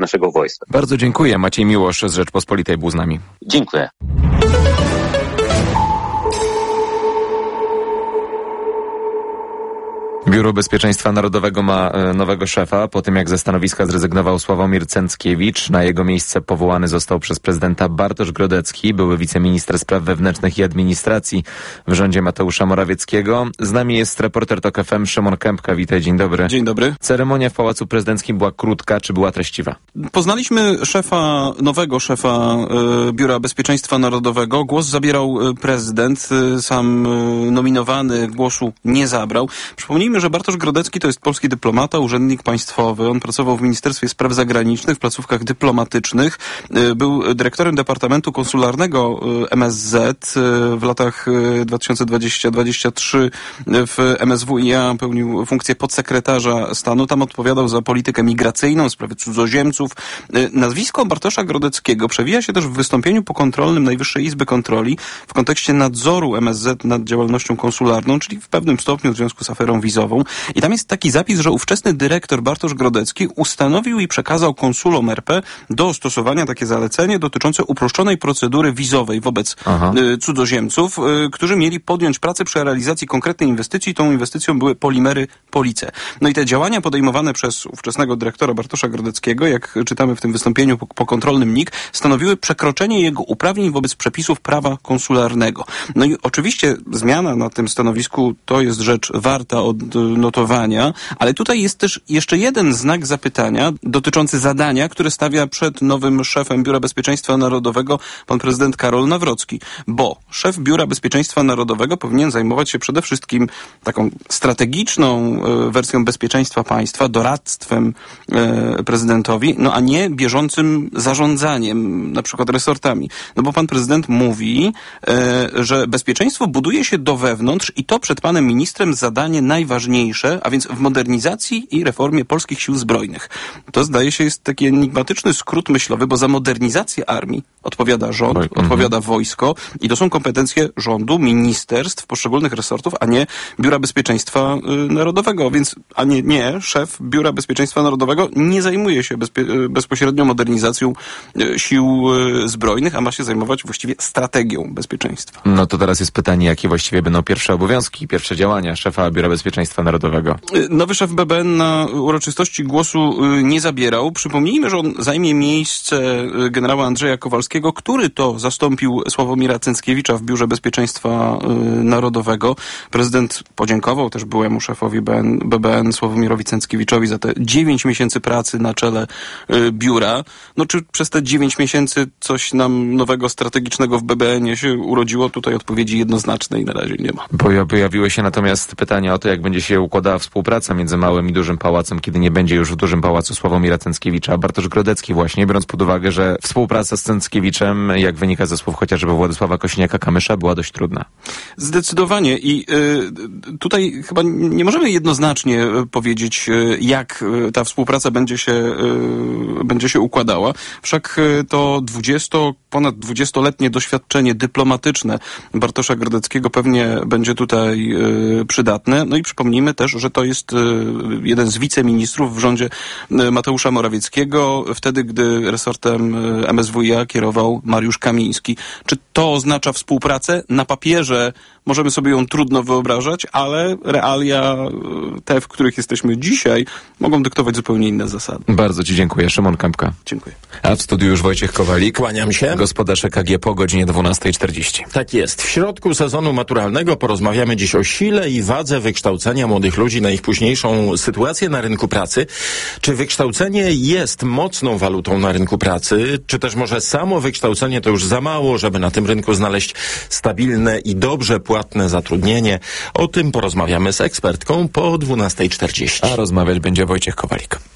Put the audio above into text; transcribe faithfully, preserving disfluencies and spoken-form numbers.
naszego wojska. Bardzo dziękuję. Maciej Miłosz z Rzeczpospolitej był z nami. Dziękuję. Biuro Bezpieczeństwa Narodowego ma nowego szefa. Po tym, jak ze stanowiska zrezygnował Sławomir Cęckiewicz, na jego miejsce powołany został przez prezydenta Bartosz Grodecki, były wiceminister spraw wewnętrznych i administracji w rządzie Mateusza Morawieckiego. Z nami jest reporter TOK F M Szymon Kępka. Witaj, dzień dobry. Dzień dobry. Ceremonia w Pałacu Prezydenckim była krótka, czy była treściwa? Poznaliśmy szefa, nowego szefa y, Biura Bezpieczeństwa Narodowego. Głos zabierał y, prezydent, y, sam y, nominowany głosu nie zabrał. Przypomnijmy, że Bartosz Grodecki to jest polski dyplomata, urzędnik państwowy. On pracował w Ministerstwie Spraw Zagranicznych, w placówkach dyplomatycznych. Był dyrektorem Departamentu Konsularnego M S Z w latach dwa tysiące dwudziestym do dwudziestego trzeciego. W M S W i A pełnił funkcję podsekretarza stanu. Tam odpowiadał za politykę migracyjną, sprawy cudzoziemców. Nazwisko Bartosza Grodeckiego przewija się też w wystąpieniu pokontrolnym Najwyższej Izby Kontroli w kontekście nadzoru M S Z nad działalnością konsularną, czyli w pewnym stopniu w związku z aferą wizową. I tam jest taki zapis, że ówczesny dyrektor Bartosz Grodecki ustanowił i przekazał konsulom R P do stosowania takie zalecenie dotyczące uproszczonej procedury wizowej wobec y, cudzoziemców, y, którzy mieli podjąć pracę przy realizacji konkretnej inwestycji. Tą inwestycją były polimery Police. No i te działania podejmowane przez ówczesnego dyrektora Bartosza Grodeckiego, jak czytamy w tym wystąpieniu pokontrolnym N I K, stanowiły przekroczenie jego uprawnień wobec przepisów prawa konsularnego. No i oczywiście zmiana na tym stanowisku to jest rzecz warta od notowania, ale tutaj jest też jeszcze jeden znak zapytania dotyczący zadania, które stawia przed nowym szefem Biura Bezpieczeństwa Narodowego pan prezydent Karol Nawrocki, bo szef Biura Bezpieczeństwa Narodowego powinien zajmować się przede wszystkim taką strategiczną e, wersją bezpieczeństwa państwa, doradztwem e, prezydentowi, no a nie bieżącym zarządzaniem, na przykład resortami. No bo pan prezydent mówi, e, że bezpieczeństwo buduje się do wewnątrz i to przed panem ministrem zadanie najważniejsze, a więc w modernizacji i reformie polskich sił zbrojnych. To zdaje się jest taki enigmatyczny skrót myślowy, bo za modernizację armii odpowiada rząd, Oj, odpowiada mm-hmm. wojsko i to są kompetencje rządu, ministerstw, poszczególnych resortów, a nie Biura Bezpieczeństwa y, Narodowego. Więc, a nie, nie, szef Biura Bezpieczeństwa Narodowego nie zajmuje się bezpie- bezpośrednio modernizacją y, sił y, zbrojnych, a ma się zajmować właściwie strategią bezpieczeństwa. No to teraz jest pytanie, jakie właściwie będą pierwsze obowiązki, pierwsze działania szefa Biura Bezpieczeństwa Narodowego. Nowy szef B B N na uroczystości głosu nie zabierał. Przypomnijmy, że on zajmie miejsce generała Andrzeja Kowalskiego, który to zastąpił Sławomira Cęckiewicza w Biurze Bezpieczeństwa Narodowego. Prezydent podziękował też byłemu szefowi B B N Sławomirowi Cęckiewiczowi za te dziewięć miesięcy pracy na czele biura. No czy przez te dziewięć miesięcy coś nam nowego strategicznego w B B N-ie się urodziło? Tutaj odpowiedzi jednoznacznej na razie nie ma. Pojawiły się natomiast pytania o to, jak będzie się układała współpraca między Małym i Dużym Pałacem, kiedy nie będzie już w Dużym Pałacu Sławomira Cęckiewicza, a Bartosz Grodecki właśnie, biorąc pod uwagę, że współpraca z Cęckiewiczem, jak wynika ze słów chociażby Władysława Kosiniaka-Kamysza, była dość trudna. Zdecydowanie i y, tutaj chyba nie możemy jednoznacznie powiedzieć, jak ta współpraca będzie się, y, będzie się układała. Wszak to dwudziesto, ponad dwudziestoletnie doświadczenie dyplomatyczne Bartosza Grodeckiego pewnie będzie tutaj y, przydatne. No i przypomnijmy też, że to jest y, jeden z wiceministrów w rządzie y, Mateusza Morawieckiego, wtedy gdy resortem y, M S W i A kierował Mariusz Kamiński. Czy to oznacza współpracę? Na papierze możemy sobie ją trudno wyobrażać, ale realia y, te, w których jesteśmy dzisiaj, mogą dyktować zupełnie inne zasady. Bardzo Ci dziękuję. Szymon Kępka. Dziękuję. A w studiu już Wojciech Kowalik. Kłaniam się. Gospodarz E K G po godzinie dwunasta czterdzieści. Tak jest. W środku sezonu maturalnego porozmawiamy dziś o sile i wadze wykształcenia młodych ludzi na ich późniejszą sytuację na rynku pracy. Czy wykształcenie jest mocną walutą na rynku pracy? Czy też może samo wykształcenie to już za mało, żeby na tym rynku znaleźć stabilne i dobrze płatne zatrudnienie? O tym porozmawiamy z ekspertką po dwunasta czterdzieści. A rozmawiać będzie Wojciech Kowalik.